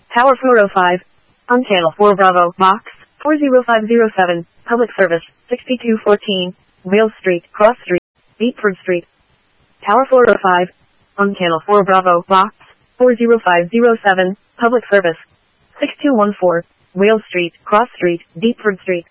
Tower 405, on Channel 4 Bravo, Box 40507, Public Service 6214, Wales Street, Cross Street, Beatford Street. Tower 405, on Channel 4 Bravo, Box 40507, Public Service 6214, Wales Street, Cross Street, Beatford Street.